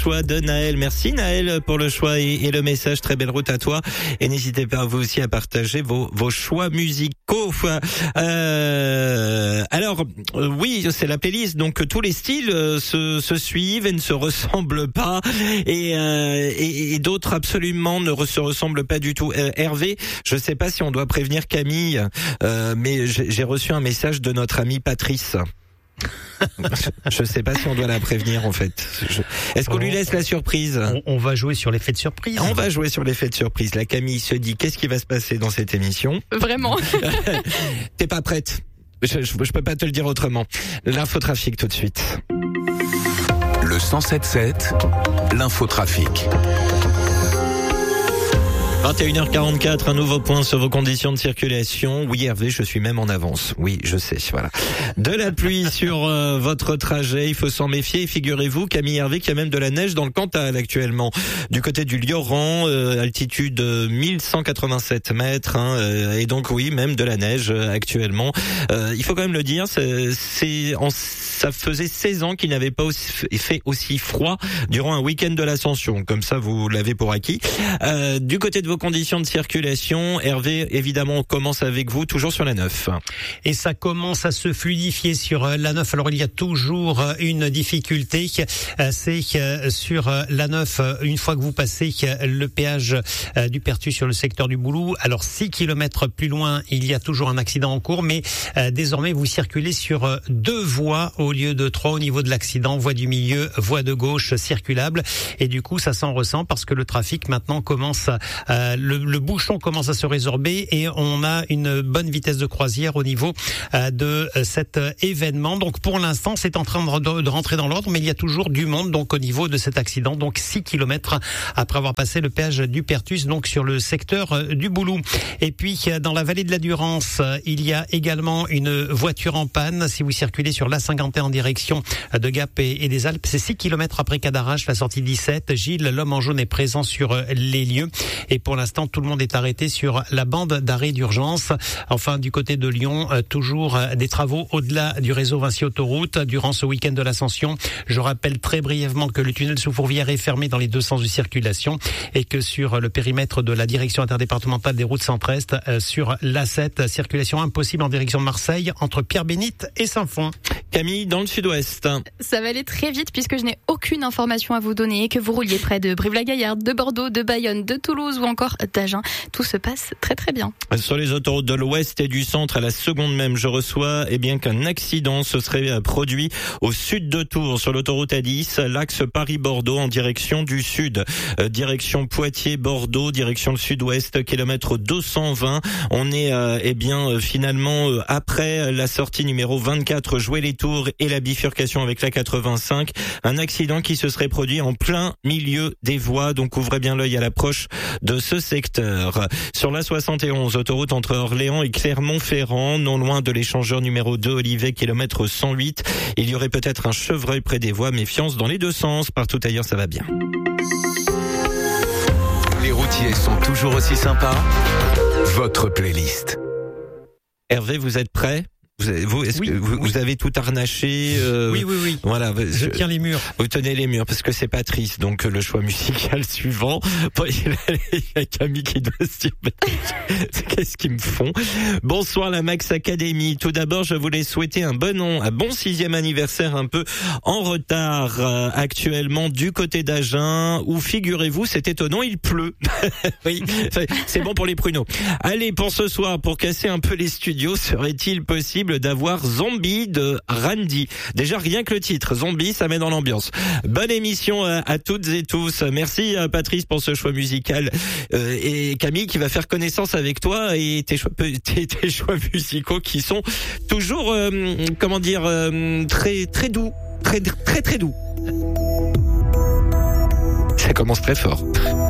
choix de Naël. Merci Naël pour le choix et le message. Très belle route à toi. Et n'hésitez pas vous aussi à partager vos choix musicaux. Oui, c'est la playlist. Donc tous les styles se suivent et ne se ressemblent pas. Et d'autres absolument ne se ressemblent pas du tout. Hervé, je sais pas si on doit prévenir Camille, mais j'ai reçu un message de notre ami Patrice. Je sais pas si on doit la prévenir en fait. Est-ce qu'on lui laisse la surprise ? On va jouer sur l'effet de surprise. On va jouer sur l'effet de surprise. La Camille se dit qu'est-ce qui va se passer dans cette émission ? Vraiment. T'es pas prête ? Je peux pas te le dire autrement. L'infotrafic tout de suite. Le 107.7, l'infotrafic. 21h44, un nouveau point sur vos conditions de circulation. Oui Hervé, je suis même en avance. Oui, je sais, voilà. De la pluie sur votre trajet, il faut s'en méfier. Figurez-vous, Camille Hervé, qu'il y a même de la neige dans le Cantal actuellement. Du côté du Lioran, altitude 1187 mètres. Et donc oui, même de la neige actuellement. Il faut quand même le dire, ça faisait 16 ans qu'il n'avait pas fait aussi froid durant un week-end de l'Ascension. Comme ça, vous l'avez pour acquis. Du côté de vos conditions de circulation, Hervé, évidemment, on commence avec vous, toujours sur la 9. Et ça commence à se fluidifier sur la 9. Alors, il y a toujours une difficulté, c'est sur la 9, une fois que vous passez le péage du Perthus sur le secteur du Boulou. Alors, 6 km plus loin, il y a toujours un accident en cours, mais désormais, vous circulez sur 2 voies au lieu de 3 au niveau de l'accident, voie du milieu, voie de gauche circulable. Et du coup, ça s'en ressent parce que le trafic maintenant commence le bouchon commence à se résorber et on a une bonne vitesse de croisière au niveau de cet événement. Donc pour l'instant, c'est en train de rentrer dans l'ordre, mais il y a toujours du monde donc au niveau de cet accident. Donc 6 km après avoir passé le péage du Perthus, donc sur le secteur du Boulou. Et puis dans la vallée de la Durance, il y a également une voiture en panne. Si vous circulez sur l'A51 en direction de Gap et des Alpes, c'est 6 km après Cadarache, la sortie 17. Gilles, l'homme en jaune, est présent sur les lieux. Et pour l'instant, tout le monde est arrêté sur la bande d'arrêt d'urgence. Enfin, du côté de Lyon, toujours des travaux au-delà du réseau Vinci Autoroute durant ce week-end de l'Ascension. Je rappelle très brièvement que le tunnel sous Fourvière est fermé dans les 2 sens de circulation et que sur le périmètre de la direction interdépartementale des routes centre-est, sur l'A7, circulation impossible en direction de Marseille entre Pierre-Bénite et Saint-Fond. Camille, dans le sud-ouest. Ça va aller très vite puisque je n'ai aucune information à vous donner, que vous rouliez près de Brive-la-Gaillarde, de Bordeaux, de Bayonne, de Toulouse ou encore d'Agen. Tout se passe très très bien. Sur les autoroutes de l'ouest et du centre, à la seconde même, je reçois qu'un accident se serait produit au sud de Tours, sur l'autoroute A10, l'axe Paris-Bordeaux en direction du sud. Direction Poitiers-Bordeaux, direction le sud-ouest, kilomètre 220. On est finalement après la sortie numéro 24, Jouer-les-Tours et la bifurcation avec la 85. Un accident qui se serait produit en plein milieu des voies, donc ouvrez bien l'œil à l'approche de ce secteur. Sur la 71, autoroute entre Orléans et Clermont-Ferrand, non loin de l'échangeur numéro 2 Olivet, kilomètre 108. Il y aurait peut-être un chevreuil près des voies, méfiance dans les 2 sens. Partout ailleurs, ça va bien. Les routiers sont toujours aussi sympas. Votre playlist. Hervé, vous êtes prêt ? Est-ce que vous avez tout harnaché Oui. Voilà. Je tiens les murs. Vous tenez les murs parce que c'est Patrice, donc le choix musical suivant. Bon, il y a Camille qui doit se dire qu'est-ce qu'ils me font. Bonsoir la Max Academy. Tout d'abord, je voulais souhaiter un bon 6e anniversaire un peu en retard actuellement du côté d'Agen où figurez-vous, c'est étonnant, il pleut. Oui, c'est bon pour les pruneaux. Allez, pour ce soir, pour casser un peu les studios, serait-il possible d'avoir Zombie de Randy? Déjà rien que le titre, Zombie, ça met dans l'ambiance. Bonne émission à toutes et tous. Merci Patrice pour ce choix musical et Camille qui va faire connaissance avec toi et tes choix musicaux qui sont toujours très très doux, très très très doux. Ça commence très fort.